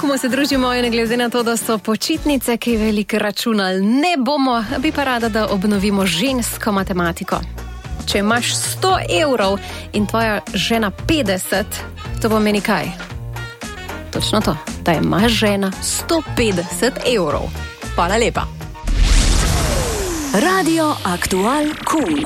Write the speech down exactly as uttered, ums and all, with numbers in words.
Komu se družimo in glede na to, da so počitnice, ki veliko računali ne bomo, bi pa rada, da obnovimo žensko matematiko. Če imaš sto evrov in tvoja žena petdeset, to pomeni kaj? Točno to, da ima žena sto petdeset evrov. Hvala lepa. Radio Aktual Kul.